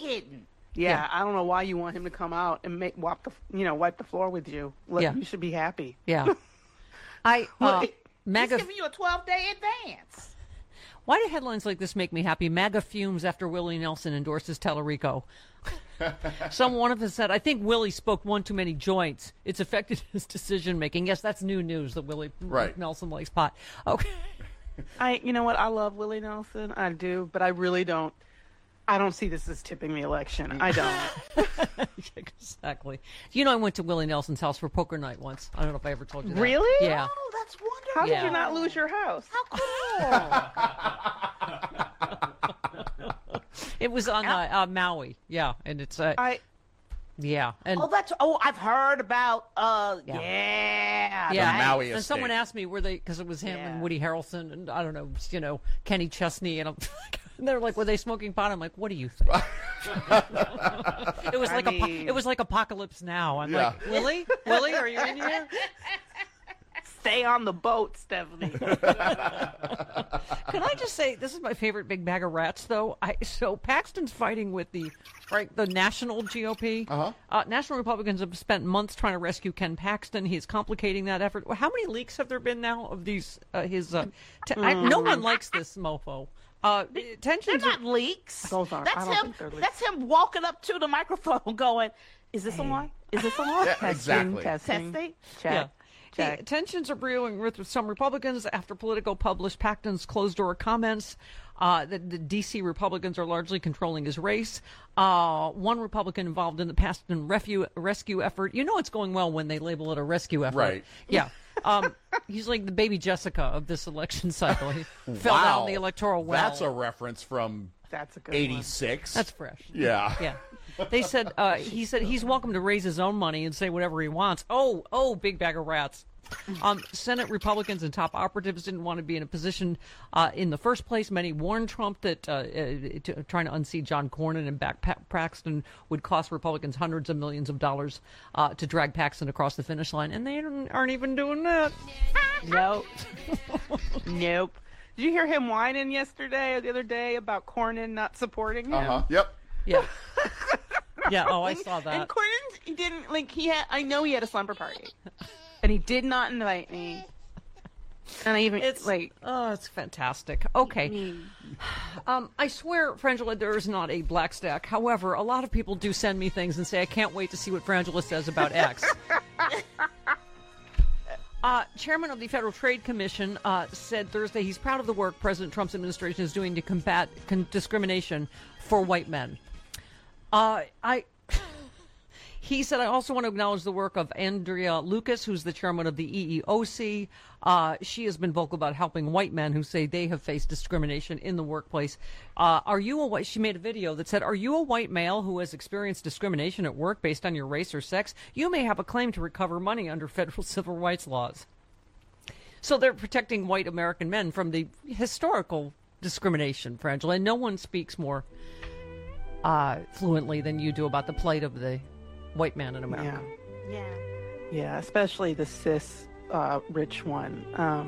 kidding. Yeah, I don't know why you want him to come out and wipe the floor with you. You should be happy. Yeah. He's giving you a 12-day advance. Why do headlines like this make me happy? MAGA fumes after Willie Nelson endorses Tellerico. One of us said, I think Willie smoked one too many joints. It's affected his decision-making. Yes, that's new news that Willie Nelson likes pot. Okay. You know what? I love Willie Nelson. I do, but I really don't. I don't see this as tipping the election. I don't. Exactly. I went to Willie Nelson's house for poker night once. I don't know if I ever told you that. Really? Yeah. Oh, that's wonderful. How did you not lose your house? How cool. It was on Maui. Yeah, and it's yeah. And I've heard about the Maui estate. And someone asked me because it was him and Woody Harrelson and I don't know, Kenny Chesney and they're like, were they smoking pot? I'm like, what do you think? It was like Apocalypse Now. I'm like, Willie, are you in here? Stay on the boat, Stephanie. Can I just say, this is my favorite big bag of rats, though. So Paxton's fighting with the national GOP. National Republicans have spent months trying to rescue Ken Paxton. He is complicating that effort. How many leaks have there been now of these? No one likes this mofo. They're not leaks. Those aren't. That's him walking up to the microphone going, is this a lie? Is this a lie? Yeah, exactly. Testing. Check. Yeah. Tensions are brewing with some Republicans after Politico published Paxton's closed-door comments that the D.C. Republicans are largely controlling his race. One Republican involved in the Paxton rescue effort. It's going well when they label it a rescue effort. Right. Yeah. He's like the baby Jessica of this election cycle. He fell down the electoral well. That's a reference from That's a good 86. That's fresh. Yeah. Yeah. They said he said he's welcome to raise his own money and say whatever he wants. Oh, big bag of rats. Senate Republicans and top operatives didn't want to be in a position in the first place. Many warned Trump that trying to unseat John Cornyn and back Paxton would cost Republicans hundreds of millions of dollars to drag Paxton across the finish line, and they aren't even doing that. Nope. Nope. Did you hear him whining yesterday or the other day about Cornyn not supporting him? Yep. Yeah. Yeah. Oh, I saw that. And Cornyn, he didn't I know he had a slumber party, and he did not invite me. And I even it's fantastic. Okay. I swear, Frangela, there is not a black stack. However, a lot of people do send me things and say, I can't wait to see what Frangela says about X. Chairman of the Federal Trade Commission said Thursday he's proud of the work President Trump's administration is doing to combat discrimination for white men. He said, I also want to acknowledge the work of Andrea Lucas, who's the chairman of the EEOC. She has been vocal about helping white men who say they have faced discrimination in the workplace. She made a video that said, are you a white male who has experienced discrimination at work based on your race or sex? You may have a claim to recover money under federal civil rights laws. So they're protecting white American men from the historical discrimination, Frangela. And no one speaks more fluently than you do about the plight of the white man in America. Yeah, especially the cis rich one.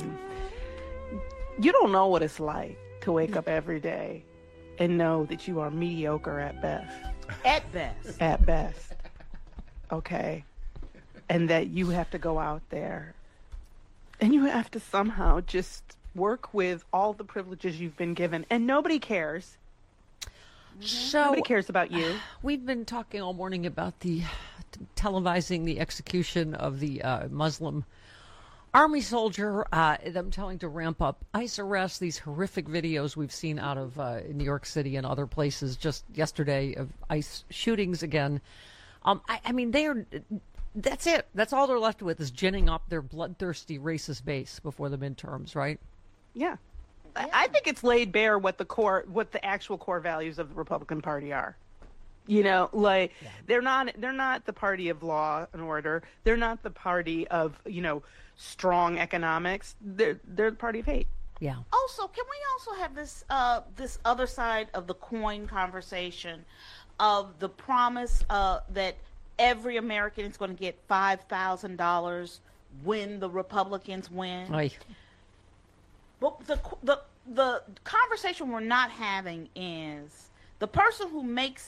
You don't know what it's like to wake up every day and know that you are mediocre at best. At best. Okay. And that you have to go out there and you have to somehow just work with all the privileges you've been given, and nobody cares. So nobody cares about you. We've been talking all morning about the televising the execution of the Muslim army soldier, them telling to ramp up ICE arrests, these horrific videos we've seen out of New York City and other places just yesterday of ICE shootings again. I mean, that's it. That's all they're left with is ginning up their bloodthirsty racist base before the midterms, right? Yeah. I think it's laid bare what the actual core values of the Republican Party are. They're not the party of law and order. They're not the party of, strong economics. They're the party of hate. Yeah. Also, can we also have this other side of the coin conversation of the promise that every American is going to get $5,000 when the Republicans win? Aye. But the conversation we're not having is the person who makes